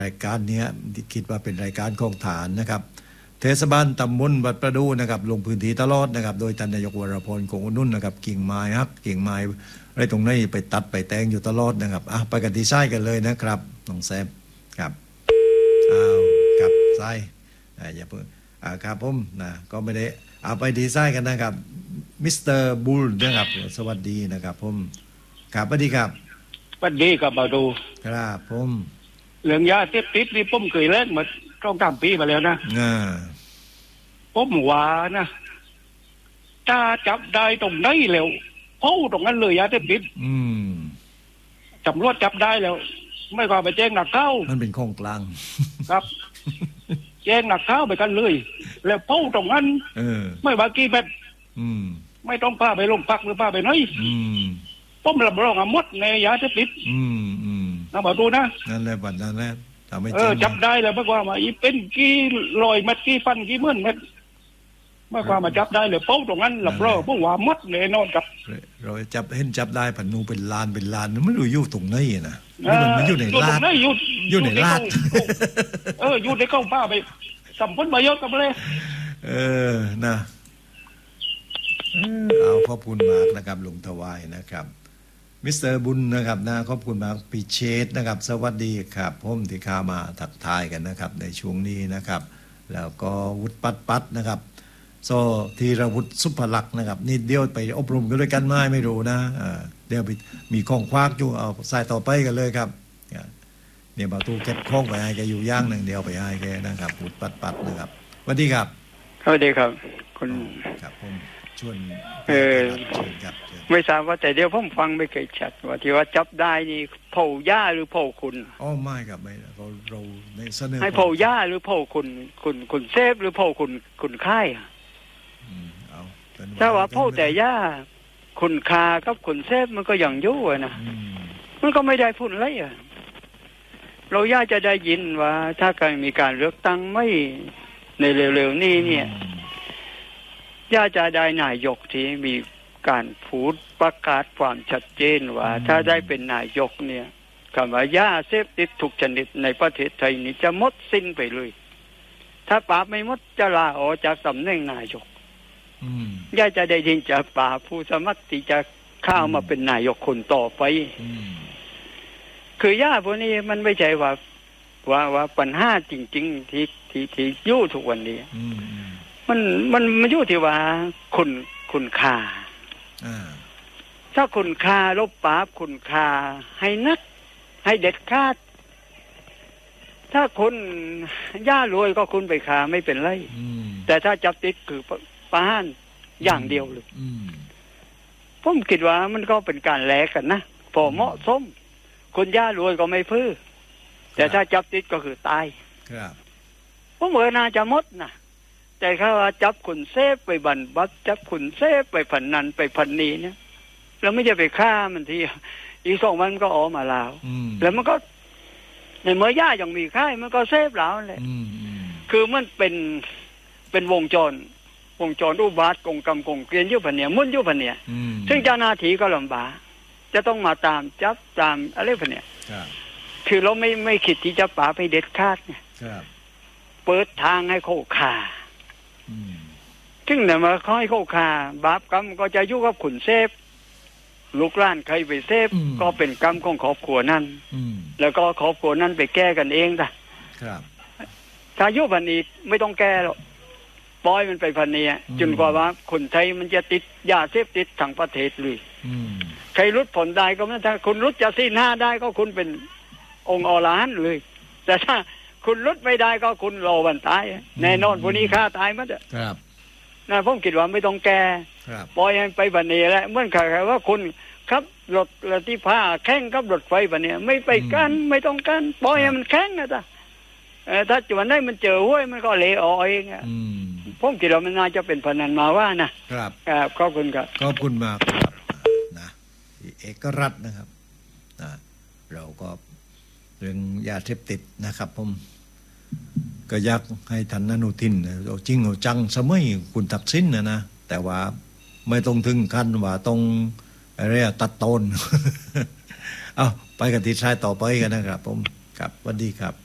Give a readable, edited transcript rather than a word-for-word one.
รายการนี้คิดว่าเป็นรายการของฐานนะครับเทศบาลตำบลวัดประดูนะครับลงพื้นที่ตลอดนะครับโดยท่านนายกวรพลคงอุนุ่นนะครับกิ่งไม้ฮักกิ่งไม้อะไรตรงนี้ไปตัดไปแต่งอยู่ตลอดนะครับไปกันที่ไส้กันเลยนะครับน้องแซมครับครับไส้อย่าเพิ่งครับผมนะก็ไม่ได้ไปดีไซน์กันนะครับมิสเตอร์บูลนะครับสวัสดีนะครับผมครับสวัสดีครับสวัสดีครับบ่าวดูครับผมเรื่องยาเสพติดนี่ผมเคยเล่นมาต้องตามปีมาแล้วนะผมว่านะถ้าจับได้ตรงไหนแล้วเผาตรงนั้นเลยยาเสพติดตำรวจจับได้แล้วไม่ก็ไปแจ้งหนักเข้ามันเป็นของกลางครับแจ้งหนักเข้าไปกันเลยแล้วเผาตรงนั้นไม่บากี้แบบไม่ต้องพาไปโรงพักหรือพาไปไหนผมรับรองหมดในยาเสพติดนะบอกดูนะนั่นแหละบัดนั้นแหละจับได้แล้วเมื่อว่ามาอีเป็นกี่ลอยเม็ดกี่ฟันกี่หมื่นเม็ดเมื่อว่ามาจับได้เลยเป้าตรงนั้นรับรองพวกว่าหมดแน่นอนครับเราจับได้ผันนูเป็นลานไม่รู้อยู่ตรงไหนนะมันอยู่ในลาดอยู่ในลาดอยู่ในเข้าป้าไปสัมพันธ์มาเยอะกันเลยนะขอบคุณมากนะครับลุงทวายนะครับมิสเตอร์บุญนะครับนะขอบคุณมากพี่เชษนะครับสวัสดีครับผมที่เข้ามาทักทายกันนะครับในช่วงนี้นะครับแล้วก็วุฒิปัดนะครับโซธีรวุฒิสุภลักษณ์นะครับนี่เดี๋ยวไปอบรมกันด้วยกันไม่รู้นะเดี๋ยวมีของควักอยู่เอาใส่ต่อไปกันเลยครับเนี่ยบาตูเก็บของไปให้แกอยู่ย่างหนึ่งเดียวไปให้แกนะครับวุฒิปัดนะครับสวัสดีครับสวัสดีครับคุณครับผมชวนไม่ทราบว่าแต่เดี๋ยวผมฟังไม่เคยชัดว่าที่ว่าจับได้นี่เผาหญ้าหรือเผาคุณไม่ครับไม่เราในเสนอให้เผาหญ้าหรือเผาคุณเซฟหรือเผาคุณค่ายถ้าว่าเผาแต่หญ้าคุณคากับคุณเซฟมันก็อย่างยุ่งนะมันก็ไม่ได้พูดอะไรเราย่าจะได้ยินว่าถ้าการมีการเลือกตั้งไม่ในเร็วๆนี้เนี่ยย่าจะได้นายกที่มีการพูดประกาศความชัดเจนว่าถ้าได้เป็นนายกเนี่ยคำว่ายาเสพติดทุกชนิดในประเทศไทยนี่จะหมดสิ้นไปเลยถ้าปราบไม่หมดจะลาออกจากตำแหน่งนายกย่าจะได้ยินจากปราบผู้สมัครที่จะเข้ามาเป็นนายกคนต่อไปคือย่าพวกนี้มันไม่ใช่ว่าปัญหาจริงๆที่อยู่ทุกวันนี้มันอยู่ที่ว่าคุณค่าถ้าคุณค่าลบปราบคุณค่าให้นักให้เด็ดขาดถ้าคนย่ารวยก็คุณไปฆ่าไม่เป็นไรแต่ถ้าจับติดคือประหารอย่างเดียวเลยผมคิดว่ามันก็เป็นการแลกกันนะพอเหมาะสมคนย่ารวยก็ไม่พื้อแต่ถ้าจับติดก็คือตายผมเหมือนน่าจะหมดนะแต่ถ้าว่าจับขุนเซฟไปบันบัดจับขุนเซฟไปพันนันไปพันนีเนี่ยเราไม่จะไปฆ่ามันทีอีก2 วันก็ออกมาแล้วแล้วมันก็ในเมื่อย่ายังมีค่ายมันก็เซฟแล้วแหละคือมันเป็นวงจรอุบาทกงกรรมกงเกลียนยุบพันเนี่ยมุ่นยุบพันเนี่ยซึ่งเจ้าหน้าที่ก็ลำบากจะต้องมาตามจับตามอะไรพันเนี่ยคือเราไม่คิดที่จะป่าไปเด็ดขาดเนี่ยเปิดทางให้เขาฆ่าซึ่งเนี่ยมาค่อยเข้าข่าบาปกรรมก็จะยุ่งกับขุนเซฟลูกหลานใครไปเซฟก็เป็นกรรมของครอบครัวนั้นแล้วก็ครอบครัวนั้นไปแก้กันเองจ้ะถ้ายุพันนี้ไม่ต้องแก้หรอกปล่อยมันไปพันนี้จนกว่าว่าคนไทยมันจะติดยาเสพติดทั้งประเทศเลยใครรุดผลได้ก็ไม่ถ้าคุณรุดจะสิ้นห้าได้ก็คุณเป็นองค์อรหันต์เลยแต่ถ้าคุณรุดไม่ได้ก็คุณรอวันตายแน่นอนวันนี้ฆ่าตายมั้งเถอะนะผมคิดว่าไม่ต้องแก้ปล่อยให้ไปบันนี้แล้วเมื่อใครว่าคุณครับรถที่ผ้าแข่งกับรถไฟบันนี้ไม่ไปกันไม่ต้องกันปล่อยให้มันแข่งนะจ๊ะถ้าจุดนั้นมันเจอห้วยมันก็เละออกเองผมคิดว่ามันน่าจะเป็นพนันมาว่านะครับขอบคุณครับขอบคุณมากครับนะเอกรัฐนะครับเราก็เรื่องยาเสพติดนะครับผมก็อยากให้ท่านอนุทินเอาจริงเอาจังสมัยคุณทักษิณนะแต่ว่าไม่ต้องถึงขั้นว่าต้องอะไรตัดต้นเอาไปกันที่ชายต่อไปกันนะครับผมครับสวัสดีครับ